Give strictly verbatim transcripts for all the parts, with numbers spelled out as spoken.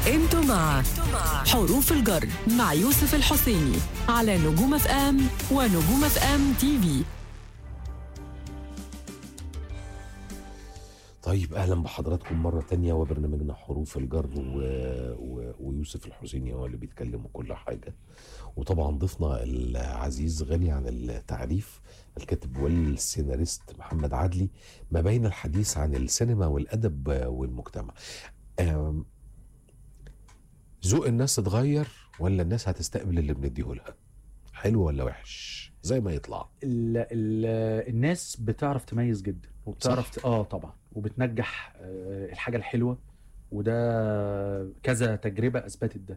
انتوا مع حروف الجر مع يوسف الحسيني على نجوم اف ام ونجوم اف ام تي في. طيب اهلا بحضراتكم مره تانية وبرنامجنا حروف الجر و... و... ويوسف الحسيني هو اللي بيتكلم وكل حاجه. وطبعا ضيفنا العزيز غني عن التعريف الكاتب والسيناريست محمد عدلي، ما بين الحديث عن السينما والادب والمجتمع. أم... ذوق الناس اتغير ولا الناس هتستقبل اللي بنديه لها؟ حلو ولا وحش زي ما يطلع؟ ال ال الناس بتعرف تميز جدا وبتعرف ت... اه طبعا وبتنجح آه الحاجه الحلوه، وده كذا تجربه اثبتت ده.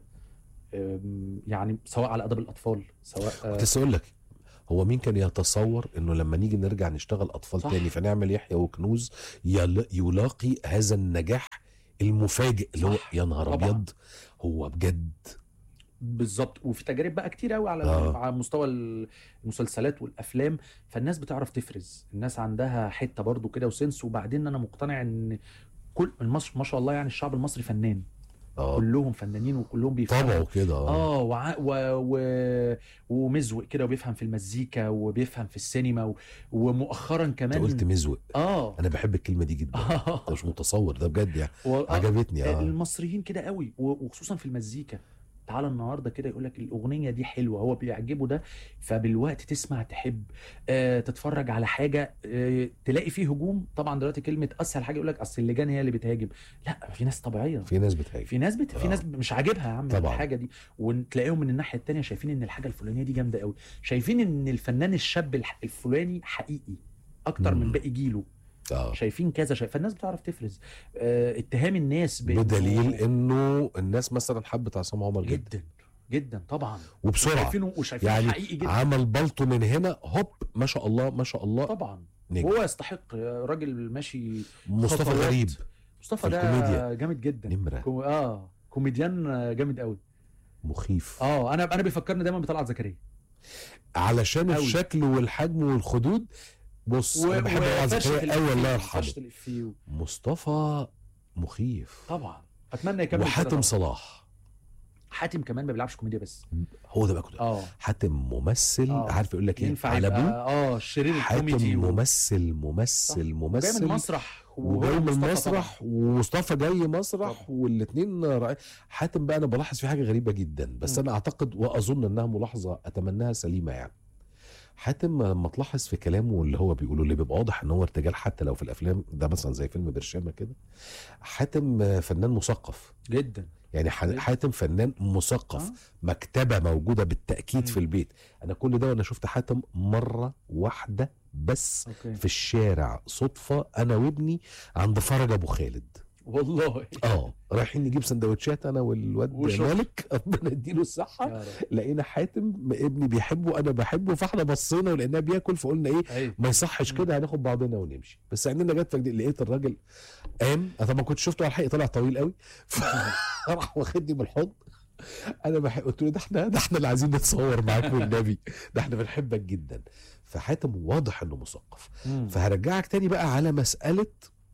يعني سواء على ادب الاطفال سواء كنت لسه اقول لك، هو مين كان يتصور انه لما نيجي نرجع نشتغل اطفال صح. تاني فنعمل يحيى وكنوز يل... يلاقي هذا النجاح المفاجئ اللي هو يا نهار ابيض، هو بجد بالظبط. وفي تجارب بقى كتير قوي على آه. على مستوى المسلسلات والافلام، فالناس بتعرف تفرز، الناس عندها حته برضو كده وسنس. وبعدين انا مقتنع ان كل مصر ما شاء الله يعني الشعب المصري فنان. آه. كلهم فنانين وكلهم بيفهموا طبعه كده اه وع... و... و... ومزوق كده وبيفهم في المزيكا وبيفهم في السينما و... ومؤخرا كمان انت قلت مزوق. اه انا بحب الكلمه دي جدا. آه. انت مش متصور ده بجد يعني و... عجبتني. اه المصريين كده قوي وخصوصا في المزيكا. تعالى النهارده كده يقول لك الاغنيه دي حلوه، هو بيعجبه ده، فبالوقت تسمع تحب آه تتفرج على حاجه آه تلاقي فيه هجوم. طبعا دلوقتي كلمه اسهل حاجه يقول لك اصل اللجان هي اللي بتهاجم، لا في ناس طبيعيه، في ناس بتهاجم، في ناس بت... آه. في ناس مش عاجبها يا عم طبعا الحاجه دي، وتلاقيهم من الناحيه الثانيه شايفين ان الحاجه الفلانيه دي جامده قوي، شايفين ان الفنان الشاب الفلاني حقيقي اكتر من باقي جيله. آه. شايفين كذا شايف، فالناس بتعرف تفرز آه اتهام الناس بدليل انه الناس مثلا حبت عصام عمر جدا جدا جدا طبعا وبسرعه، وشايفينه يعني حقيقي جدا. عمل بلطو من هنا هوب ما شاء الله ما شاء الله طبعا نجم. وهو يستحق، راجل ماشي. مصطفى غريب، مصطفى ده جامد جدا، نمرة. كو... اه كوميديان جامد قوي، مخيف. اه انا انا بيفكرني دايما بطلعت زكريا علشان أوي. الشكل والحجم والخدود. بص و... انا بحب طلعت زكريا قوي الله يرحمه. مصطفى مخيف طبعا، اتمنى يكمل. وحاتم صلاح، حاتم كمان ما بيلعبش كوميديا بس، هو ده بقى كده. اه حاتم ممثل آه. عارف يقول لك ايه على ابوه اه الشرير الكوميدي. حاتم ممثل ممثل صح. ممثل وجاي من المسرح وجاي من المسرح ومصطفى جاي مسرح والاثنين رأي. حاتم بقى انا بلاحظ في حاجه غريبه جدا بس م. انا اعتقد واظن انها ملاحظه اتمناها سليمه. يعني حاتم لما تلاحظ في كلامه اللي هو بيقوله اللي بيبقى واضح ان هو ارتجال، حتى لو في الافلام ده مثلا زي فيلم برشامه كده، حاتم فنان مثقف جدا. يعني حاتم فنان مثقف. آه. مكتبه موجوده بالتاكيد م. في البيت. انا كل ده وانا شفت حاتم مره واحده بس أوكي. في الشارع صدفه انا وابني عند فرج ابو خالد والله اه رايحين نجيب سندوتشات انا والواد مالك ربنا يديله الصحه، لقينا حاتم ابني بيحبه انا بحبه، فاحنا بصينا ولقيناه بياكل فقلنا ايه أيه. ما يصحش كده، هناخد بعضنا ونمشي. بس عندنا جت فجأة لقيت الراجل قام، انا طبعا كنت شفته على الحقيقه طلع طويل قوي فراح واخدني بالحضن. انا بحب قلت له ده احنا ده احنا اللي عايزين نتصور معاك والنبي، ده احنا بنحبك جدا. فحاتم واضح انه مثقف. فهرجعك تاني بقى على مساله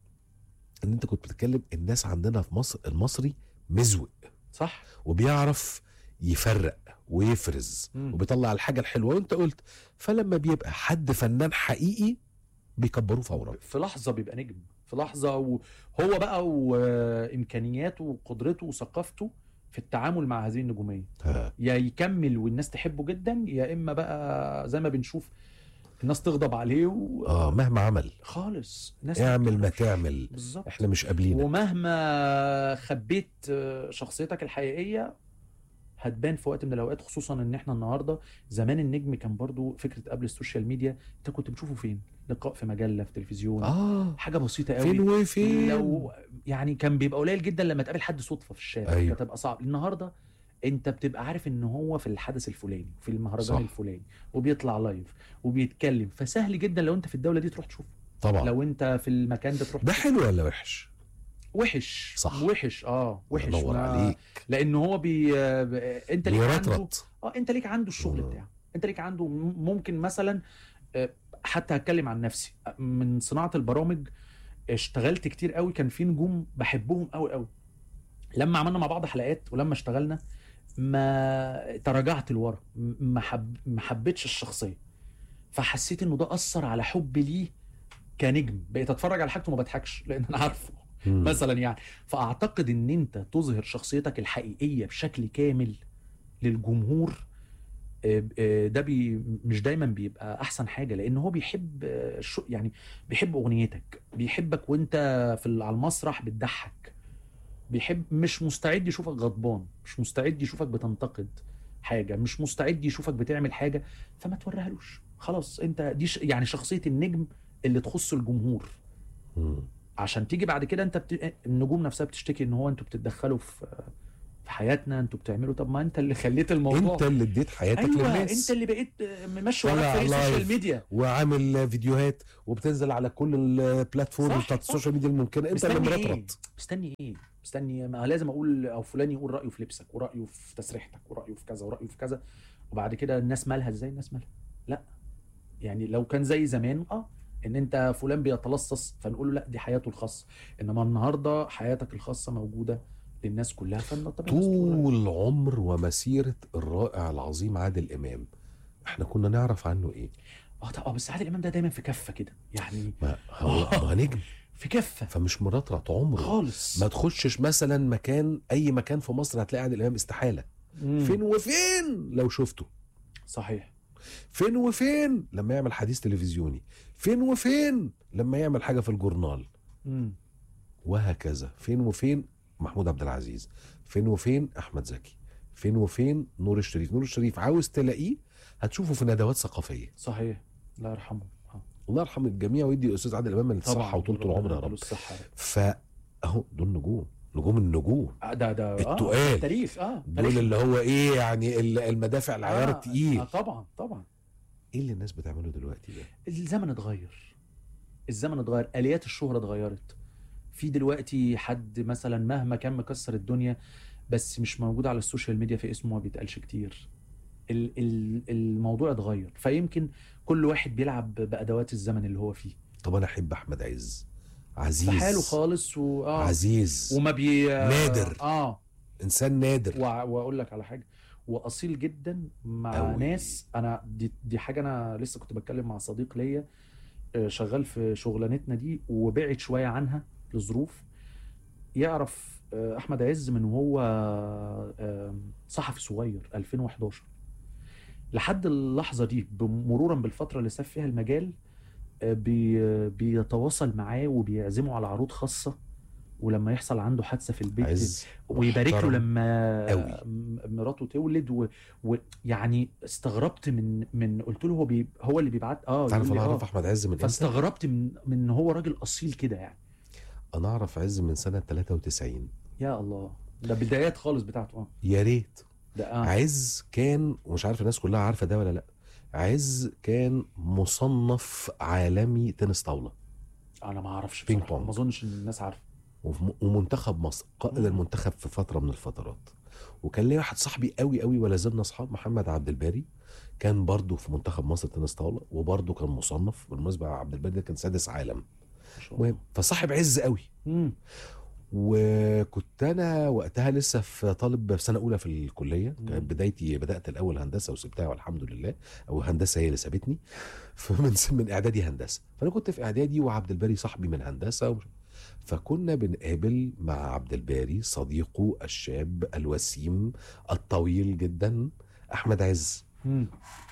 ان انت كنت بتتكلم الناس عندنا في مصر المصري مزوق صح، وبيعرف يفرق ويفرز مم. وبيطلع الحاجه الحلوه. وانت قلت فلما بيبقى حد فنان حقيقي بيكبروه فورا، في لحظه بيبقى نجم في لحظه، وهو بقى وامكانياته وقدرته وثقافته في التعامل مع هذه النجوميه ها. يا يكمل والناس تحبه جدا، يا اما بقى زي ما بنشوف الناس تغضب عليه و... اه مهما عمل خالص، ناس اعمل ما تعمل بالزبط. احنا مش قابلينك، ومهما خبيت شخصيتك الحقيقيه هتبان في وقت من الاوقات. خصوصا ان احنا النهارده، زمان النجم كان برضو فكره قبل السوشيال ميديا انت كنت بتشوفه فين؟ لقاء في مجله في تلفزيون، آه. حاجه بسيطه قوي فين وفين، لو يعني كان بيبقى قليل جدا لما تقابل حد صدفه في الشارع. أيوه. كانت تبقى صعب. النهارده انت بتبقى عارف ان هو في الحدث الفلاني في المهرجان صح. الفلاني، وبيطلع لايف وبيتكلم، فسهل جدا لو انت في الدوله دي تروح تشوفه. طبعا لو انت في المكان ده تروح ده تشوفه. حلو ولا وحش؟ وحش صح. وحش اه وحش نور عليك. لان هو بي... انت ليك عنده اه انت ليك عنده الشغل بتاعه، انت ليك عنده ممكن مثلا حتى هتكلم عن نفسي من صناعه البرامج. اشتغلت كتير قوي، كان في نجوم بحبهم قوي قوي لما عملنا مع بعض حلقات ولما اشتغلنا ما تراجعت لورا، ما حب ما حبيتش الشخصيه، فحسيت انه ده اثر على حبي ليه كنجم. بقيت اتفرج على حاجته ما بضحكش لان انا عارفه مثلا يعني. فاعتقد ان انت تظهر شخصيتك الحقيقيه بشكل كامل للجمهور ده بي مش دايما بيبقى احسن حاجه، لان هو بيحب شو يعني بيحب اغنيتك، بيحبك وانت في على المسرح بتضحك، بيحب مش مستعد يشوفك غضبان، مش مستعد يشوفك بتنتقد حاجه، مش مستعد يشوفك بتعمل حاجه، فما توريهالوش خلاص. انت دي ش... يعني شخصيه النجم اللي تخص الجمهور. م. عشان تيجي بعد كده انت بت... النجوم نفسها بتشتكي ان هو انتوا بتتدخلوا في في حياتنا، انتوا بتعملوا. طب ما انت اللي خليت الموضوع، انت اللي اديت حياتك أيوة للناس، انت اللي بقيت ممشي وراك في السوشيال ميديا وعامل فيديوهات وبتنزل على كل البلاتفورم بتاعت السوشيال ميديا الممكنه. انت اللي مرطرط. مستني ايه مستني ما لازم اقول او فلان يقول رايه في لبسك ورايه في تسريحتك ورايه في كذا ورايه في كذا، وبعد كده الناس مالها ازاي؟ الناس مالها؟ لا يعني لو كان زي زمان اه ان انت فلان بيتلصص فنقول له لا دي حياته الخاصه، انما النهارده حياتك الخاصه موجوده للناس كلها. طول عمر ومسيره الرائع العظيم عادل امام احنا كنا نعرف عنه ايه؟ اه طبعا، بس عادل امام ده دايما في كفه كده يعني، ما هو آه. ما نجم في كفه، فمش مرطرط عمره خالص. ما تخشش مثلا مكان اي مكان في مصر هتلاقي عادل امام استحاله. مم. فين وفين لو شفته، صحيح، فين وفين لما يعمل حديث تلفزيوني، فين وفين لما يعمل حاجه في الجورنال، مم. وهكذا. فين وفين محمود عبد العزيز، فين وفين احمد زكي، فين وفين نور الشريف. نور الشريف عاوز تلاقيه هتشوفه في ندوات ثقافيه. صحيح، الله يرحمه. الله يرحم الجميع ويدي الاستاذ عادل امام الصحه وطولة العمر يا رب. فاهو دول نجوم، نجوم النجوم ده ده التقال آه التاريخ اه دول اللي هو ايه يعني المدافع العيار آه التقيل. آه طبعا طبعا. ايه اللي الناس بتعمله دلوقتي ده؟ الزمن اتغير، الزمن اتغير، اليات الشهره اتغيرت. في دلوقتي حد مثلا مهما كان مكسر الدنيا بس مش موجود على السوشيال ميديا في اسمه ما بيتقالش كتير. الموضوع اتغير، فيمكن كل واحد بيلعب بأدوات الزمن اللي هو فيه. طب انا احب احمد عز، عزيز في حاله خالص و... آه. عزيز وما بي نادر، اه انسان نادر. و... واقول لك على حاجه، واصيل جدا مع أوي. ناس انا دي دي حاجه انا لسه كنت بتكلم مع صديق ليا شغال في شغلانتنا دي وبعد شويه عنها لظروف. يعرف احمد عز من وهو صحفي صغير ألفين وحداشر لحد اللحظه دي، مرورا بالفتره اللي ساب فيها المجال، بي بيتواصل معاه وبيعزمه على عروض خاصه، ولما يحصل عنده حادثه في البيت ويبارك له لما أوي. مراته تولد ويعني و... استغربت من من قلت له هو بي... هو اللي بيبعت اه تعرف انا اعرف احمد عز من امتى؟ فاستغربت من من هو راجل اصيل كده يعني. انا اعرف عز من سنه ثلاثة وتسعين. يا الله، ده بدايات خالص بتاعته. اه يا ريت. ده آه. عز كان، ومش عارف الناس كلها عارفه ده ولا لا، عز كان مصنف عالمي تنس طاوله. انا ما اعرفش بصراحه، ما اظنش ان الناس عارفه. ومنتخب مصر قائد المنتخب في فتره من الفترات. وكان لي واحد صاحبي قوي قوي ولا زلنا اصحاب، محمد عبد الباري، كان برضو في منتخب مصر تنس طاوله وبرضو كان مصنف. بالمناسبه عبد الباري ده كان سادس عالم. المهم فصاحب عز قوي. مم. وكنت انا وقتها لسه في طالب في سنه اولى في الكليه. كانت بدايتي، بدات الاول هندسه وسبتها والحمد لله، او هندسه هي اللي سابتني. فمن من اعدادي هندسه، فانا كنت في اعدادي وعبد الباري صاحبي من هندسه ومش... فكنا بنقابل مع عبد الباري صديقه الشاب الوسيم الطويل جدا احمد عز. مم.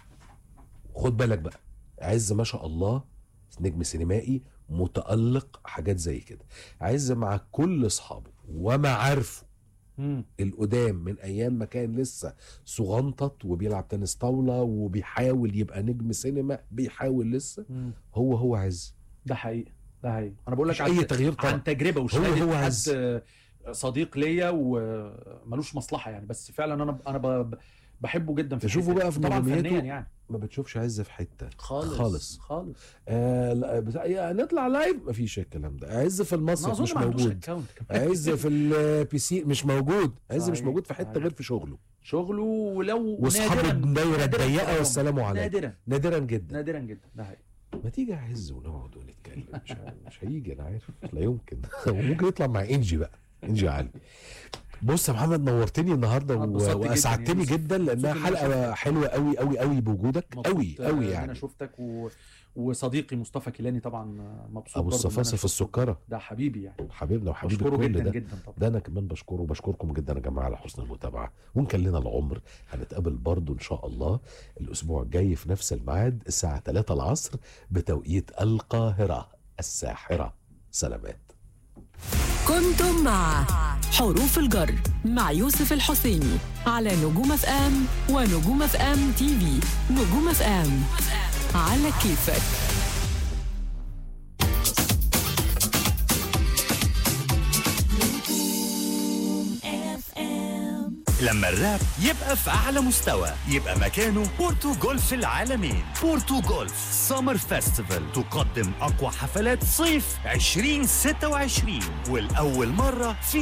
خد بالك بقى، عز ما شاء الله نجم سينمائي متألق، حاجات زي كده. عز مع كل اصحابه ومعارفه القدام من ايام ما كان لسه صغنطط وبيلعب تنس طاوله وبيحاول يبقى نجم سينما، بيحاول لسه. مم. هو هو عز. ده حقيقي، ده حقيقي. انا بقول لك اي تغيير طبعا عن تجربه وشهاده حد صديق ليا وملوش مصلحه يعني، بس فعلا انا انا بحبه جدا. في تشوفه بقى في طبعا فنيا يعني ما بتشوفش عز في حته خالص خالص, خالص. آه لا بس نطلع لايف مفيش الكلام ده. عز في المصرف مش موجود، عز في البي سي مش موجود، عز مش موجود في حته غير في شغله شغله ولو واصحابه الدايره الضيقه والسلام عليكم. نادرا نادرا جدا نادرا جدا. ده حقيقي. ما تيجي عز ونقعد ونتكلم. مش مش هيجي، انا عارف لا يمكن. وممكن يطلع مع انجي بقى، انجي علي. بص يا محمد نورتني النهارده أنا و... اتبسطت جداً واسعدتني يا جدا لانها مبسوط إن أنا حلقه شفتك. حلوه قوي قوي قوي بوجودك مبسوط، قوي آه، قوي ان يعني. انا شفتك و... وصديقي مصطفى كيلاني طبعا مبسوط ابو برضه إن أنا الصفاصف شفته. السكره ده حبيبي يعني، حبيبنا وحبيب بشكره الكل جدا ده. جدا طبعا. ده انا كمان بشكره وبشكركم جدا يا جماعه على حسن المتابعه، وان كان لنا العمر هنتقابل برضو ان شاء الله الاسبوع الجاي في نفس الميعاد الساعه ثلاثة العصر بتوقيت القاهره الساحره. سلامات. كنتم مع حروف الجر مع يوسف الحسيني على نجوم اف ام ونجوم اف ام تي في. نجوم اف ام على كيفك. لما الراب يبقى في أعلى مستوى يبقى مكانه بورتو جولف العالمين. بورتو جولف سمر فيستيفال تقدم أقوى حفلات صيف عشرين ستة وعشرين والأول مرة في